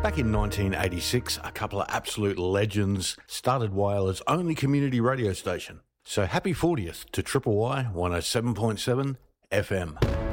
Back in 1986, a couple of absolute legends started Whyala's only community radio station. So happy 40th to Triple Y 107.7 FM.